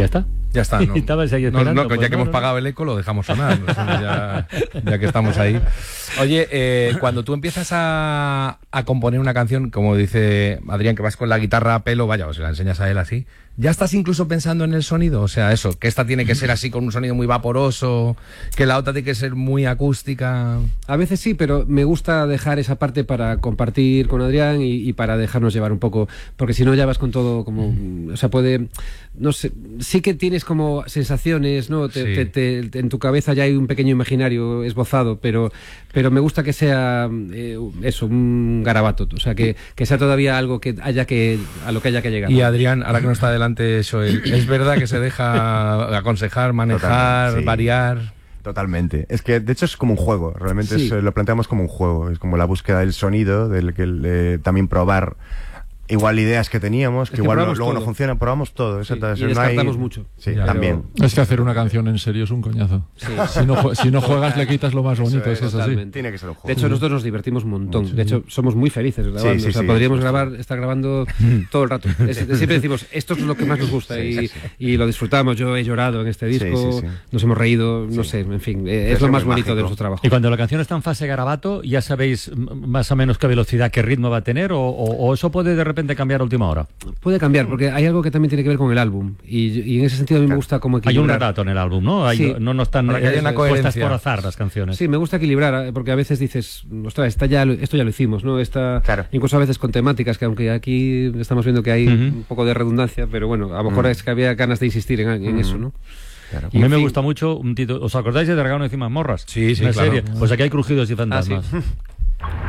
Ya está. Ya está, ¿no? Estabas ahí esperando, ya que hemos pagado el eco, lo dejamos sonar. Ya que estamos ahí. Oye, cuando tú empiezas a componer una canción, como dice Adrián, que vas con la guitarra a pelo, vaya, o se la enseñas a él así, ¿ya estás incluso pensando en el sonido? O sea, eso, que esta tiene que ser así con un sonido muy vaporoso, que la otra tiene que ser muy acústica. A veces sí, pero me gusta dejar esa parte para compartir con Adrián y para dejarnos llevar un poco, porque si no ya vas con todo como, o sea, puede, no sé, sí que tienes como sensaciones, ¿no? En tu cabeza ya hay un pequeño imaginario esbozado, pero me gusta que sea eso, un garabato, o sea, que sea todavía algo a lo que haya que llegar. Y Adrián, ahora que no está delante Joel, ¿es verdad que se deja aconsejar, manejar, variar? Totalmente. Es que, de hecho, es como un juego. Realmente lo planteamos como un juego. Es como la búsqueda del sonido, también probar igual ideas que teníamos, que igual luego no funcionan, probamos todo. Sí, y descartamos mucho. Sí, también. Es que hacer una canción en serio es un coñazo. Sí. Si no juegas, le quitas lo más bonito. Es así. Tiene que ser un juego. De hecho, nosotros nos divertimos un montón. Sí. De hecho, somos muy felices grabando. O sea, podríamos estar grabando todo el rato. Siempre decimos, esto es lo que más nos gusta y lo disfrutamos. Yo he llorado en este disco, nos hemos reído, no sé, en fin, es lo más bonito de nuestro trabajo. Y cuando la canción está en fase garabato, ¿ya sabéis más o menos qué velocidad, qué ritmo va a tener? ¿O eso puede de repente cambiar a última hora? Puede cambiar, porque hay algo que también tiene que ver con el álbum y en ese sentido a mí me gusta como equilibrar. Hay un relato en el álbum, ¿no? No están puestas por azar las canciones. Sí, me gusta equilibrar, porque a veces dices, ostras, esto ya lo hicimos, ¿no? Incluso a veces con temáticas, que aunque aquí estamos viendo que hay un poco de redundancia, pero bueno, a lo mejor es que había ganas de insistir en eso, ¿no? Claro. Y a mí me gusta mucho un título. ¿Os acordáis de Dragón encima de Morras? Sí, Una claro. serie. Pues aquí hay Crujidos y Fantasmas.